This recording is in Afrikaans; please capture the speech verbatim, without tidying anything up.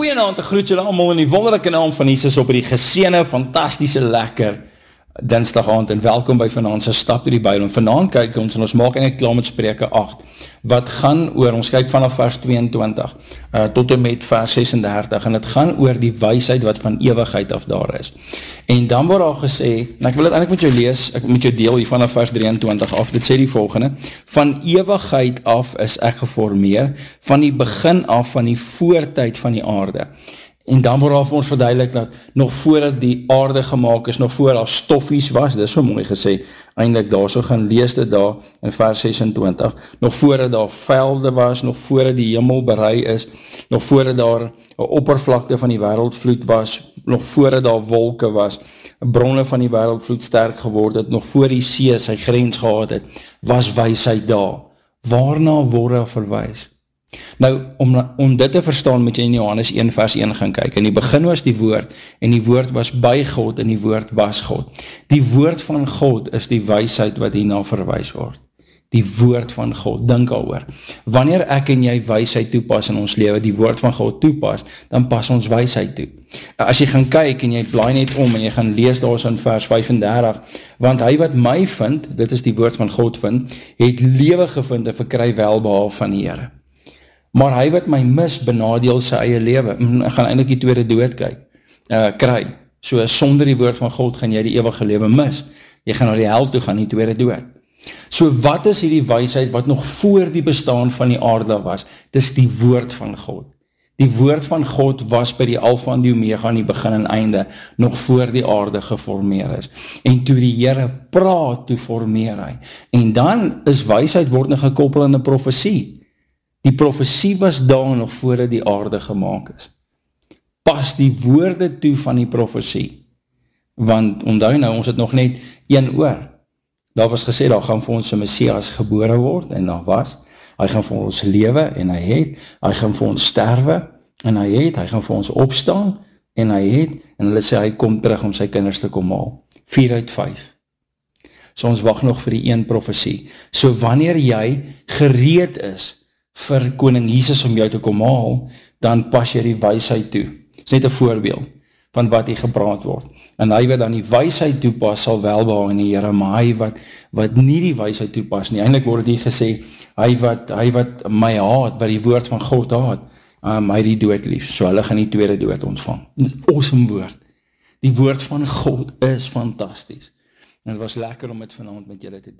Goeienaand, te groet julle almal in die wonderlike naam van Jesus op die geseënde, fantastiese, lekker Dinsdag aand en welkom by vanaand se stap deur die Bybel. En vanaand kyk ons en ons maak eintlik klaar met Spreuke agt. Wat gaan oor, ons kyk vanaf vers tweeëntwintig uh, tot en met vers ses en dertig en dit gaan oor die wysheid wat van ewigheid af daar is. En dan word daar gesê, en ek wil dit eintlik met jou lees, ek moet jou deel hier vanaf vers drieëntwintig af. Dit sê die volgende: van ewigheid af is ek geformeer, van die begin af van die voortyd van die aarde. En dan word daar vir ons verduidelik dat nog voordat die aarde gemaak is, nog voor daar stoffies was, dit is so mooi gesê, eintlik daar so gaan lees dit daar in vers sesentwintig, nog voordat daar velde was, nog voordat die hemel berei is, nog voordat daar 'n oppervlakte van die wêreldvloed was, nog voordat daar wolke was, bronne van die wêreldvloed sterk geword het, nog voor die see sy grens gehad het, was wysheid daar. Waarna word daar verwys? Nou, om, om dit te verstaan moet jy in Johannes een vers een gaan kyk. In die begin was die woord, en die woord was by God, en die woord was God. Die woord van God is die wysheid wat hierna verwys word. Die woord van God, dink daaroor. Wanneer ek en jy wysheid toepas in ons lewe, die woord van God toepas, dan pas ons wysheid toe. As jy gaan kyk en jy blaai net om en jy gaan lees daar so in vers vyfendertig, want hy wat my vind, dit is die woord van God vind, het lewe gevind en verkry welbehae van die Here. Maar hy wat my mis, benadeel sy eie lewe. Ek gaan eintlik die tweede dood kyk, uh, kry. So sonder die woord van God gaan jy die ewige lewe mis. Jy gaan na die hel toe gaan, die tweede dood. So wat is hierdie wysheid wat nog voor die bestaan van die aarde was? Dis die woord van God. Die woord van God was by die Alfa en die Omega in die begin en einde, nog voor die aarde geformeer is. En toe die Here praat, toe formeer hy. En dan is wysheid word nog gekoppel aan 'n profesie. Die profesie was daar nog voordat die aarde gemaak is. Pas die woorde toe van die profesie. Want onthou nou, ons het nog net een oor. Daar was gesê, daar gaan vir ons 'n Messias gebore word, en daar was. Hy gaan vir ons lewe, en hy het. Hy gaan vir ons sterwe, en hy het. Hy gaan vir ons opstaan, en hy het. En hulle sê, hy kom terug om sy kinders te kom haal. Vier uit vyf. So ons wag nog vir die een profesie. So wanneer jy gereed is vir koning Jesus om jou te kom haal, dan pas jy die wysheid toe. Dit is net 'n voorbeeld van wat hier gepraat word. En hy wat dan die wysheid toepas, sal welbehaag in die Here, maar hy wat, wat nie die wysheid toepas nie, eintlik word dit gesê, hy wat, hy wat my haat, wat die woord van God haat, um, hy die dood lief, so hulle gaan die tweede dood ontvang. Dit is awesome woord. Die woord van God is fantasties. En het was lekker om dit vanaand met julle te deel.